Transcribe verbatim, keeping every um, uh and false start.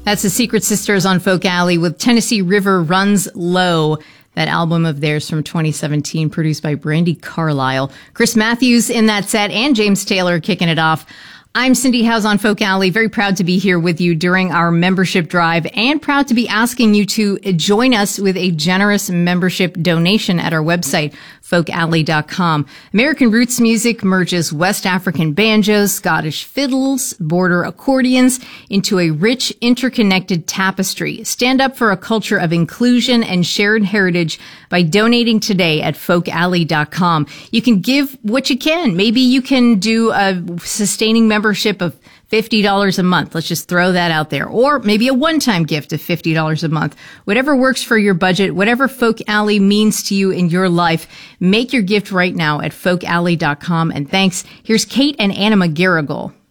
That's the Secret Sisters on Folk Alley with Tennessee River Runs Low, that album of theirs from twenty seventeen, produced by Brandi Carlile. Chris Matthews in that set and James Taylor kicking it off. I'm Cindy Howes on Folk Alley. Very proud to be here with you during our membership drive and proud to be asking you to join us with a generous membership donation at our website, folk alley dot com. American roots music merges West African banjos, Scottish fiddles, border accordions into a rich, interconnected tapestry. Stand up for a culture of inclusion and shared heritage by donating today at folk alley dot com. You can give what you can. Maybe you can do a sustaining membership of fifty dollars a month. Let's just throw that out there. Or maybe a one-time gift of fifty dollars a month. Whatever works for your budget, whatever Folk Alley means to you in your life, make your gift right now at folk alley dot com. And thanks. Here's Kate and Anna McGarrigle.